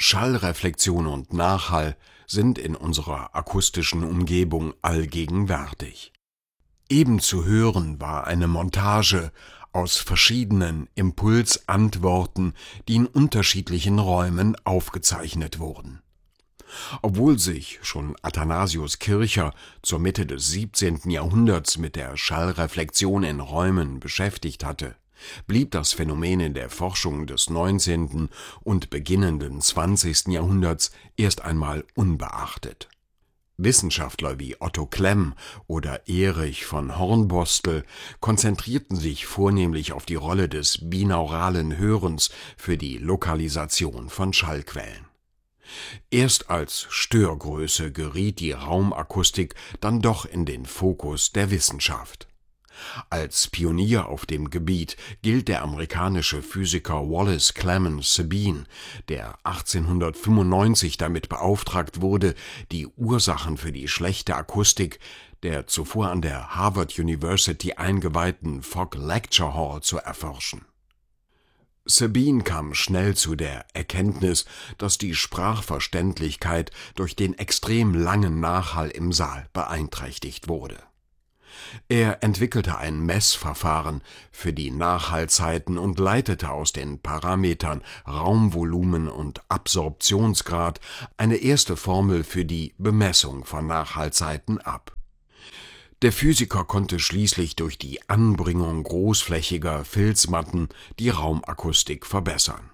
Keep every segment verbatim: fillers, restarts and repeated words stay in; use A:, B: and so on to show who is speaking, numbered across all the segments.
A: Schallreflexion und Nachhall sind in unserer akustischen Umgebung allgegenwärtig. Eben zu hören war eine Montage aus verschiedenen Impulsantworten, die in unterschiedlichen Räumen aufgezeichnet wurden. Obwohl sich schon Athanasius Kircher zur Mitte des siebzehnten Jahrhunderts mit der Schallreflexion in Räumen beschäftigt hatte, blieb das Phänomen in der Forschung des neunzehnten und beginnenden zwanzigsten Jahrhunderts erst einmal unbeachtet. Wissenschaftler wie Otto Klemm oder Erich von Hornbostel konzentrierten sich vornehmlich auf die Rolle des binauralen Hörens für die Lokalisation von Schallquellen. Erst als Störgröße geriet die Raumakustik dann doch in den Fokus der Wissenschaft. Als Pionier auf dem Gebiet gilt der amerikanische Physiker Wallace Clemens Sabine, der achtzehnhundertfünfundneunzig damit beauftragt wurde, die Ursachen für die schlechte Akustik der zuvor an der Harvard University eingeweihten Fogg Lecture Hall zu erforschen. Sabine kam schnell zu der Erkenntnis, dass die Sprachverständlichkeit durch den extrem langen Nachhall im Saal beeinträchtigt wurde. Er entwickelte ein Messverfahren für die Nachhallzeiten und leitete aus den Parametern Raumvolumen und Absorptionsgrad eine erste Formel für die Bemessung von Nachhallzeiten ab. Der Physiker konnte schließlich durch die Anbringung großflächiger Filzmatten die Raumakustik verbessern.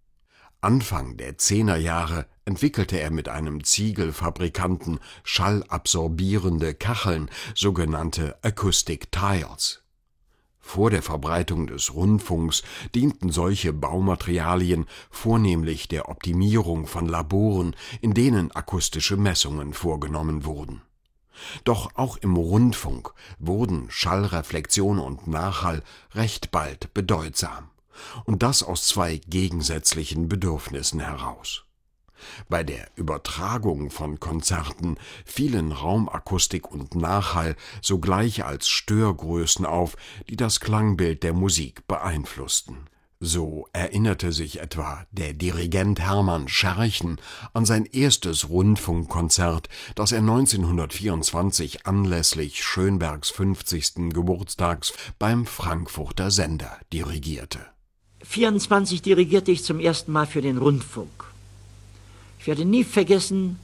A: Anfang der Zehnerjahre entwickelte er mit einem Ziegelfabrikanten schallabsorbierende Kacheln, sogenannte Acoustic Tiles. Vor der Verbreitung des Rundfunks dienten solche Baumaterialien vornehmlich der Optimierung von Laboren, in denen akustische Messungen vorgenommen wurden. Doch auch im Rundfunk wurden Schallreflexion und Nachhall recht bald bedeutsam. Und das aus zwei gegensätzlichen Bedürfnissen heraus. Bei der Übertragung von Konzerten fielen Raumakustik und Nachhall sogleich als Störgrößen auf, die das Klangbild der Musik beeinflussten. So erinnerte sich etwa der Dirigent Hermann Scherchen an sein erstes Rundfunkkonzert, das er neunzehnhundertvierundzwanzig anlässlich Schönbergs fünfzigsten Geburtstags beim Frankfurter Sender dirigierte.
B: vierundzwanzig dirigierte ich zum ersten Mal für den Rundfunk. Ich werde nie vergessen,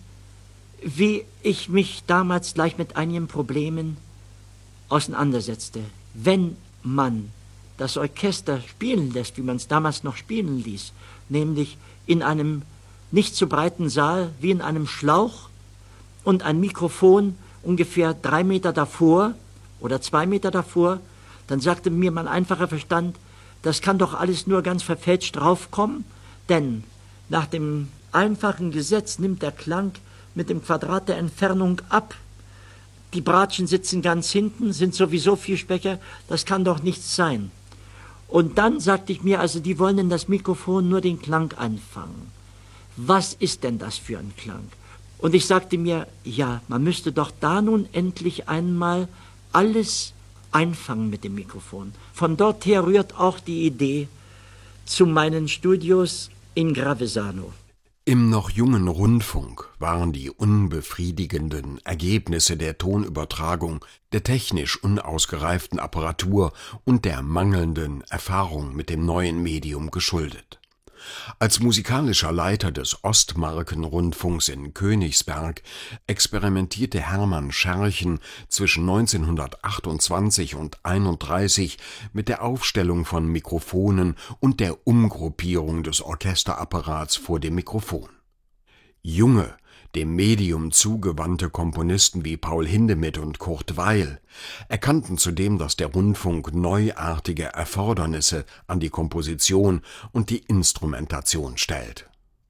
B: wie ich mich damals gleich mit einigen Problemen auseinandersetzte. Wenn man das Orchester spielen lässt, wie man es damals noch spielen ließ, nämlich in einem nicht zu breiten Saal wie in einem Schlauch und ein Mikrofon ungefähr drei Meter davor oder zwei Meter davor, dann sagte mir mein einfacher Verstand, das kann doch alles nur ganz verfälscht draufkommen, denn nach dem einfachen Gesetz nimmt der Klang mit dem Quadrat der Entfernung ab. Die Bratschen sitzen ganz hinten, sind sowieso viel schwächer, das kann doch nichts sein. Und dann sagte ich mir, also die wollen in das Mikrofon nur den Klang einfangen. Was ist denn das für ein Klang? Und ich sagte mir, ja, man müsste doch da nun endlich einmal alles einfangen mit dem Mikrofon. Von dort her rührt auch die Idee zu meinen Studios in Gravesano.
A: Im noch jungen Rundfunk waren die unbefriedigenden Ergebnisse der Tonübertragung, der technisch unausgereiften Apparatur und der mangelnden Erfahrung mit dem neuen Medium geschuldet. Als musikalischer Leiter des Ostmarken-Rundfunks in Königsberg experimentierte Hermann Scherchen zwischen neunzehnhundertachtundzwanzig und einunddreißig mit der Aufstellung von Mikrofonen und der Umgruppierung des Orchesterapparats vor dem Mikrofon. Junge, dem Medium zugewandte Komponisten wie Paul Hindemith und Kurt Weill erkannten zudem, dass der Rundfunk neuartige Erfordernisse an die Komposition und die Instrumentation stellt.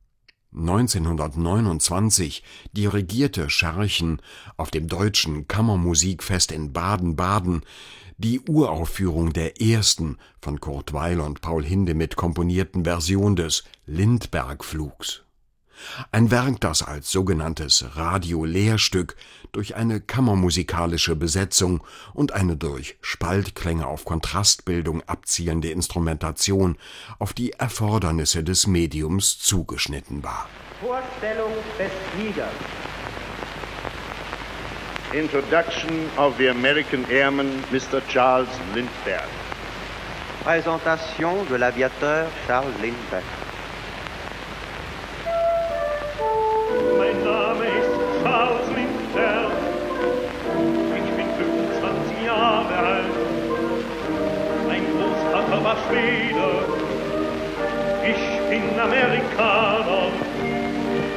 A: neunzehnhundertneunundzwanzig dirigierte Scherchen auf dem Deutschen Kammermusikfest in Baden-Baden die Uraufführung der ersten von Kurt Weill und Paul Hindemith komponierten Version des Lindbergh-Flugs. Ein Werk, das als sogenanntes Radio-Lehrstück durch eine kammermusikalische Besetzung und eine durch Spaltklänge auf Kontrastbildung abzielende Instrumentation auf die Erfordernisse des Mediums zugeschnitten war.
C: Vorstellung des Siegers.
D: Introduction of the American Airman Mister Charles Lindbergh.
C: Présentation de l'aviateur Charles Lindbergh.
E: Mein Name ist Charles Lindbergh. Ich bin fünfundzwanzig Jahre alt. Mein Großvater war Schwede. Ich bin Amerikaner.